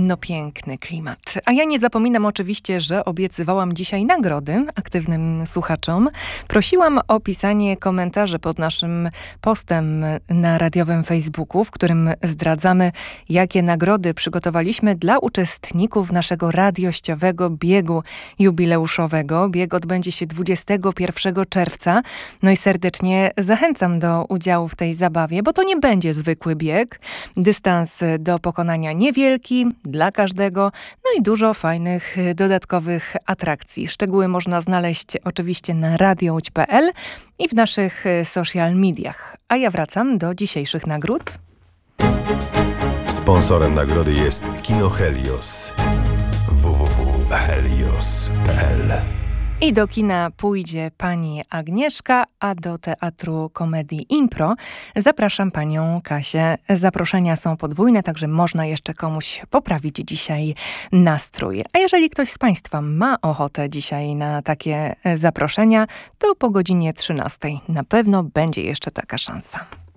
No piękny klimat. A ja nie zapominam oczywiście, że obiecywałam dzisiaj nagrody aktywnym słuchaczom. Prosiłam o pisanie komentarzy pod naszym postem na radiowym Facebooku, w którym zdradzamy, jakie nagrody przygotowaliśmy dla uczestników naszego radiościowego biegu jubileuszowego. Bieg odbędzie się 21 czerwca. No i serdecznie zachęcam do udziału w tej zabawie, bo to nie będzie zwykły bieg. Dystans do pokonania niewielki, dla każdego, no i dużo fajnych dodatkowych atrakcji. Szczegóły można znaleźć oczywiście na radiołódź.pl i w naszych social mediach. A ja wracam do dzisiejszych nagród. Sponsorem nagrody jest Kino Helios. www.helios.pl. I do kina pójdzie pani Agnieszka, a do Teatru Komedii Impro zapraszam panią Kasię. Zaproszenia są podwójne, także można jeszcze komuś poprawić dzisiaj nastrój. A jeżeli ktoś z państwa ma ochotę dzisiaj na takie zaproszenia, to po godzinie 13 na pewno będzie jeszcze taka szansa.